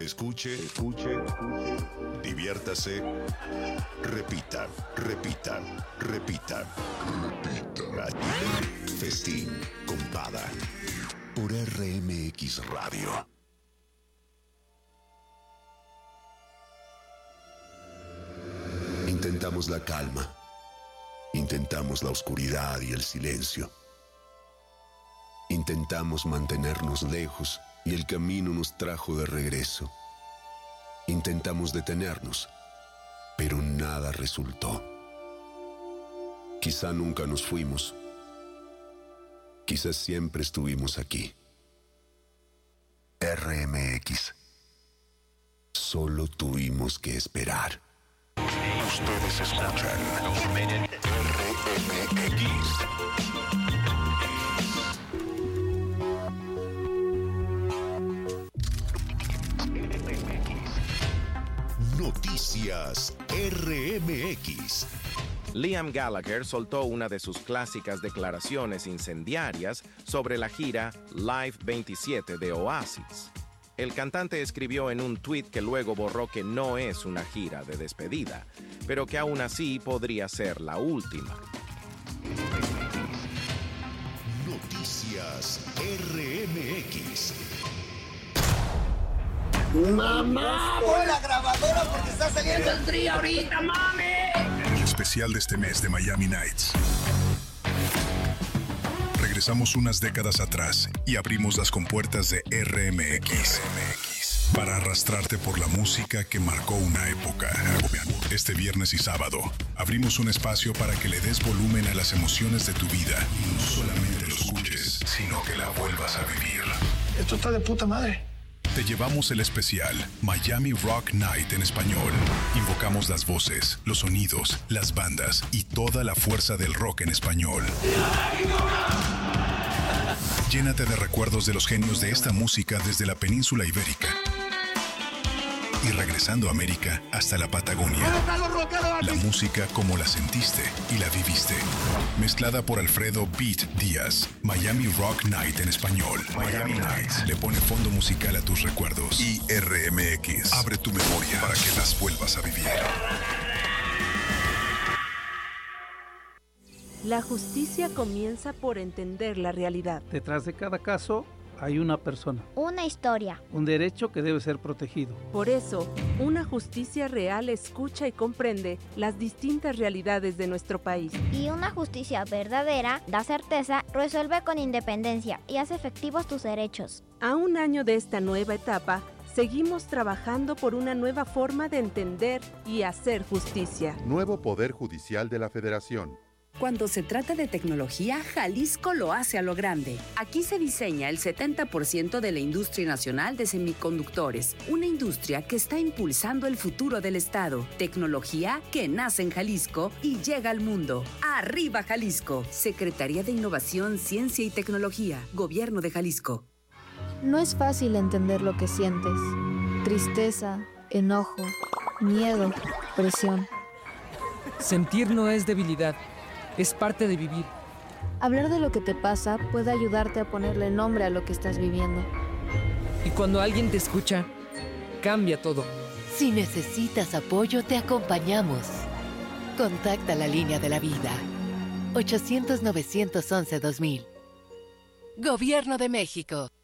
Escuche, diviértase, repita. Festín con Pada por RMX Radio. Intentamos la calma, intentamos la oscuridad y el silencio. Intentamos mantenernos lejos y el camino nos trajo de regreso. Intentamos detenernos, pero nada resultó. Quizá nunca nos fuimos. Quizás siempre estuvimos aquí. RMX. Solo tuvimos que esperar. Ustedes escuchan RMX. Noticias RMX. Liam Gallagher soltó una de sus clásicas declaraciones incendiarias sobre la gira Live 27 de Oasis. El cantante escribió en un tuit que luego borró que no es una gira de despedida, pero que aún así podría ser la última. Noticias RMX. ¡Mamá! ¡Pon la grabadora porque está saliendo el trío ahorita, mami! El especial de este mes de Miami Nights. Regresamos unas décadas atrás y abrimos las compuertas de RMX para arrastrarte por la música que marcó una época. Este viernes y sábado abrimos un espacio para que le des volumen a las emociones de tu vida y no solamente lo escuches, sino que la vuelvas a vivir. Esto está de puta madre. Te llevamos el especial Miami Rock Night en español. Invocamos las voces, los sonidos, las bandas y toda la fuerza del rock en español. Llénate de recuerdos de los genios de esta música desde la península ibérica y regresando a América hasta la Patagonia. La música como la sentiste y la viviste. Mezclada por Alfredo Beat Díaz. Miami Rock Night en español. Miami Nights le pone fondo musical a tus recuerdos. Y RMX abre tu memoria para que las vuelvas a vivir. La justicia comienza por entender la realidad. Detrás de cada caso hay una persona. Una historia. Un derecho que debe ser protegido. Por eso, una justicia real escucha y comprende las distintas realidades de nuestro país. Y una justicia verdadera da certeza, resuelve con independencia y hace efectivos tus derechos. A un año de esta nueva etapa, seguimos trabajando por una nueva forma de entender y hacer justicia. Nuevo Poder Judicial de la Federación. Cuando se trata de tecnología, Jalisco lo hace a lo grande. Aquí se diseña el 70% de la industria nacional de semiconductores, una industria que está impulsando el futuro del estado. Tecnología que nace en Jalisco y llega al mundo. ¡Arriba Jalisco! Secretaría de Innovación, Ciencia y Tecnología, Gobierno de Jalisco. No es fácil entender lo que sientes. Tristeza, enojo, miedo, presión. Sentir no es debilidad. Es parte de vivir. Hablar de lo que te pasa puede ayudarte a ponerle nombre a lo que estás viviendo. Y cuando alguien te escucha, cambia todo. Si necesitas apoyo, te acompañamos. Contacta la línea de la vida. 800-911-2000. Gobierno de México.